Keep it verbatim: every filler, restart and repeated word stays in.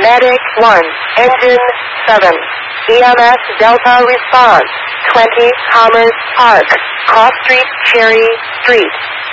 Medic one, Engine seven. E M S Delta response, twenty Commerce Park, Cross Street, Cherry Street.